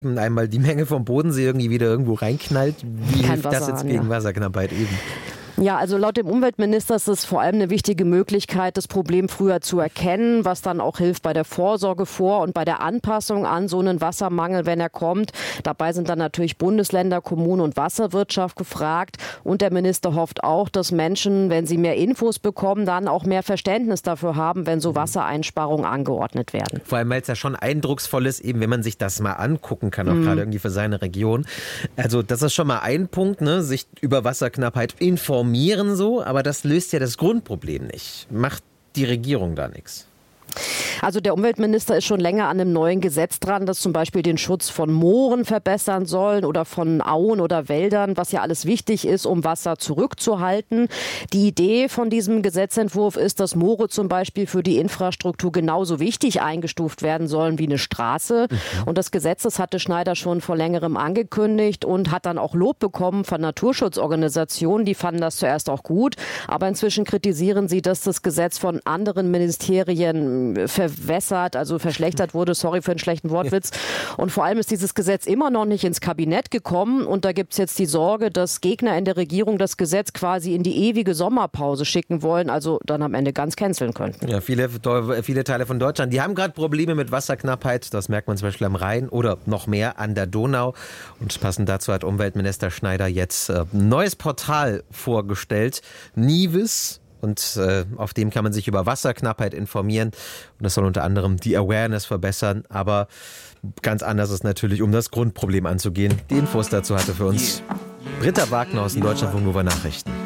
einmal die Menge vom Bodensee irgendwie wieder irgendwo reinknallt. Wie hilft das jetzt gegen Wasserknappheit eben? Ja, also laut dem Umweltminister ist es vor allem eine wichtige Möglichkeit, das Problem früher zu erkennen, was dann auch hilft bei der Vorsorge vor und bei der Anpassung an so einen Wassermangel, wenn er kommt. Dabei sind dann natürlich Bundesländer, Kommunen und Wasserwirtschaft gefragt. Und der Minister hofft auch, dass Menschen, wenn sie mehr Infos bekommen, dann auch mehr Verständnis dafür haben, wenn so Wassereinsparungen angeordnet werden. Vor allem, weil es ja schon eindrucksvoll ist, eben wenn man sich das mal angucken kann, auch gerade irgendwie für seine Region. Also das ist schon mal ein Punkt, ne? Sich über Wasserknappheit informieren so, aber das löst ja das Grundproblem nicht. Macht die Regierung da nichts? Also der Umweltminister ist schon länger an einem neuen Gesetz dran, das zum Beispiel den Schutz von Mooren verbessern soll oder von Auen oder Wäldern, was ja alles wichtig ist, um Wasser zurückzuhalten. Die Idee von diesem Gesetzentwurf ist, dass Moore zum Beispiel für die Infrastruktur genauso wichtig eingestuft werden sollen wie eine Straße. Und das Gesetz, das hatte Schneider schon vor längerem angekündigt und hat dann auch Lob bekommen von Naturschutzorganisationen. Die fanden das zuerst auch gut, aber inzwischen kritisieren sie, dass das Gesetz von anderen Ministerien verwässert, also verschlechtert wurde. Sorry für einen schlechten Wortwitz. Und vor allem ist dieses Gesetz immer noch nicht ins Kabinett gekommen. Und da gibt es jetzt die Sorge, dass Gegner in der Regierung das Gesetz quasi in die ewige Sommerpause schicken wollen, also dann am Ende ganz canceln könnten. Ja, viele Teile von Deutschland, die haben gerade Probleme mit Wasserknappheit. Das merkt man zum Beispiel am Rhein oder noch mehr an der Donau. Und passend dazu hat Umweltminister Schneider jetzt ein neues Portal vorgestellt. Nivis. Und auf dem kann man sich über Wasserknappheit informieren. Und das soll unter anderem die Awareness verbessern. Aber ganz anders ist natürlich, um das Grundproblem anzugehen. Die Infos dazu hatte für uns Britta Wagner aus den Deutschlandfunk Nova Nachrichten.